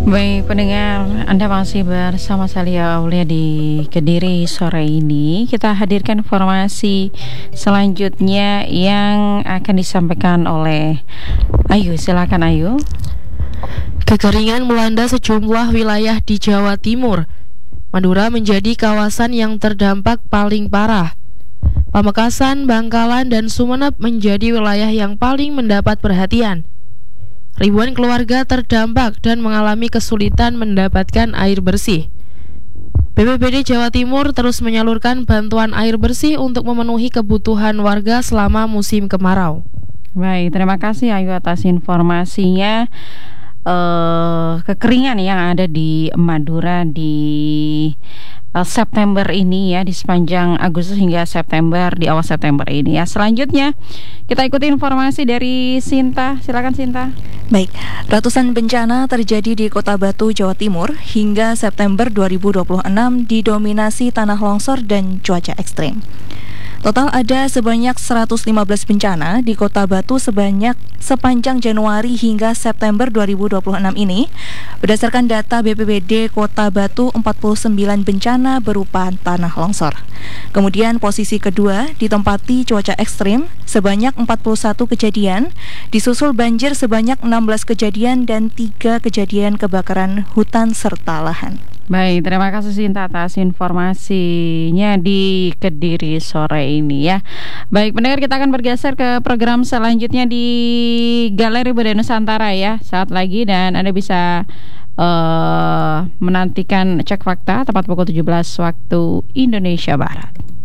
Baik pendengar, Anda masih bersama saya Aulia di Kediri sore ini. Kita hadirkan informasi selanjutnya yang akan disampaikan oleh Ayu. Silakan Ayu. Kekeringan melanda sejumlah wilayah di Jawa Timur. Madura menjadi kawasan yang terdampak paling parah. Pamekasan, Bangkalan, dan Sumeneb menjadi wilayah yang paling mendapat perhatian. Ribuan keluarga terdampak dan mengalami kesulitan mendapatkan air bersih. BPBD Jawa Timur terus menyalurkan bantuan air bersih untuk memenuhi kebutuhan warga selama musim kemarau. Baik, terima kasih Ayu atas informasinya. Kekeringan yang ada di Madura di September ini ya, di sepanjang Agustus hingga September, di awal September ini ya. Selanjutnya kita ikuti informasi dari Sinta. Silakan Sinta. Baik, ratusan bencana terjadi di Kota Batu, Jawa Timur hingga September 2026 didominasi tanah longsor dan cuaca ekstrim. Total ada sebanyak 115 bencana di Kota Batu sepanjang Januari hingga September 2026 ini. Berdasarkan data BPBD Kota Batu, 49 bencana berupa tanah longsor. Kemudian posisi kedua ditempati cuaca ekstrim sebanyak 41 kejadian, disusul banjir sebanyak 16 kejadian dan 3 kejadian kebakaran hutan serta lahan. Baik, terima kasih Sinta atas informasinya di Kediri sore ini ya. Baik, pendengar, kita akan bergeser ke program selanjutnya di Galeri Budaya Nusantara ya. Saat lagi, dan Anda bisa menantikan Cek Fakta tepat pukul 17 waktu Indonesia Barat.